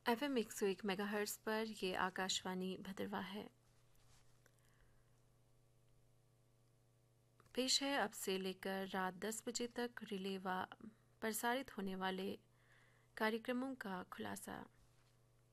FM 101 megahertz पर ये आकाशवाणी भद्रवाह है। पेश है अब से लेकर रात 10 बजे तक रिले व प्रसारित होने वाले कार्यक्रमों का खुलासा।